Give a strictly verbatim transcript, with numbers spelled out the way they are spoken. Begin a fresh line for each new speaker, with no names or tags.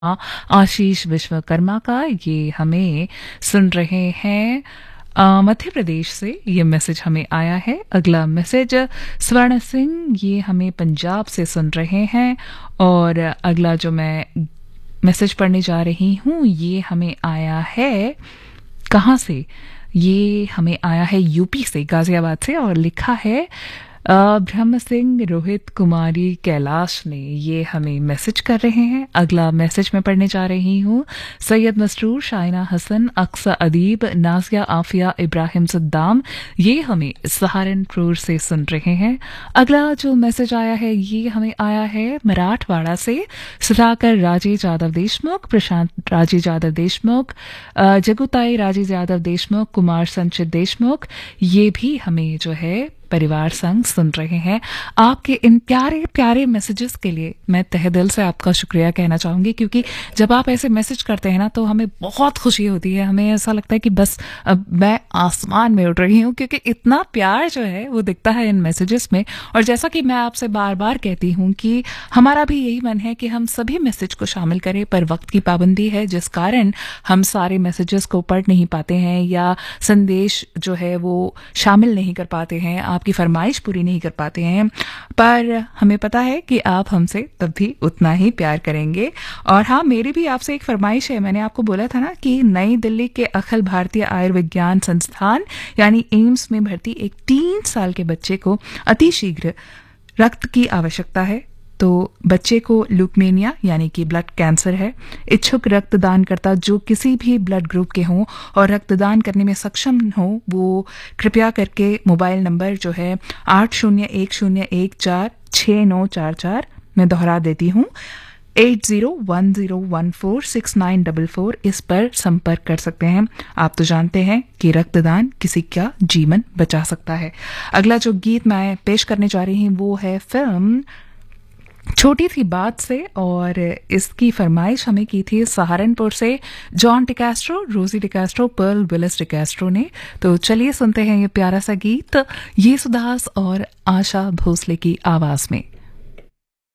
आ- आशीष विश्वकर्मा का ये हमें सुन रहे हैं अ, मध्य प्रदेश से ये मैसेज हमें आया है। अगला मैसेज स्वर्ण सिंह ये हमें पंजाब से सुन रहे हैं। और अगला जो मैं मैसेज पढ़ने जा रही हूँ ये हमें आया है कहाँ से? ये हमें आया है यूपी से, गाजियाबाद से, और लिखा है अ, ब्रह्म सिंह रोहित कुमारी कैलाश ने ये हमें मैसेज कर रहे हैं। अगला मैसेज मैं पढ़ने जा रही हूँ। सैयद मसरूर, शाइना हसन, अक्सा अदीब, नाजिया आफिया, इब्राहिम सद्दाम ये हमें सहारनपुर से सुन रहे हैं। अगला जो मैसेज आया है ये हमें आया है मराठवाड़ा से। सुधाकर राजे यादव देशमुख, प्रशांत राजे यादव देशमुख, अ, जगुताई राजे यादव देशमुख, कुमार संचित देशमुख ये भी हमें जो है परिवार संग सुन रहे हैं। आपके इन प्यारे प्यारे मैसेजेस के लिए मैं तहे दिल से आपका शुक्रिया कहना चाहूंगी, क्योंकि जब आप ऐसे मैसेज करते हैं ना तो हमें बहुत खुशी होती है। हमें ऐसा लगता है कि बस अब मैं आसमान में उड़ रही हूँ, क्योंकि इतना प्यार जो है वो दिखता है इन मैसेजेस में। और जैसा कि मैं आपसे बार बार कहती हूँ कि हमारा भी यही मन है कि हम सभी मैसेज को शामिल करें, पर वक्त की पाबंदी है जिस कारण हम सारे मैसेजेस को पढ़ नहीं पाते हैं या संदेश जो है वो शामिल नहीं कर पाते हैं, आपकी फरमाइश पूरी नहीं कर पाते हैं। पर हमें पता है कि आप हमसे तब भी उतना ही प्यार करेंगे। और हाँ, मेरी भी आपसे एक फरमाइश है। मैंने आपको बोला था ना कि नई दिल्ली के अखिल भारतीय आयुर्विज्ञान संस्थान यानी एम्स में भर्ती एक तीन साल के बच्चे को अतिशीघ्र रक्त की आवश्यकता है। तो बच्चे को ल्यूकेमिया यानी कि ब्लड कैंसर है। इच्छुक रक्तदानकर्ता जो किसी भी ब्लड ग्रुप के हों और रक्तदान करने में सक्षम हो वो कृपया करके मोबाइल नंबर जो है आठ शून्य एक शून्य एक चार छः नौ चार चार, मैं दोहरा देती हूँ, eight zero one zero one four six nine double four, इस पर संपर्क कर सकते हैं। आप तो जानते हैं कि रक्तदान किसी का जीवन बचा सकता है। अगला जो गीत मैं पेश करने जा रही हूँ वो है फिल्म छोटी सी बात से, और इसकी फरमाइश हमें की थी सहारनपुर से जॉन डिकैस्ट्रो, रोजी डिकैस्ट्रो, पर्ल विलिस डिकैस्ट्रो ने। तो चलिए सुनते हैं ये प्यारा सा गीत, ये सुदास और आशा भोसले की आवाज में।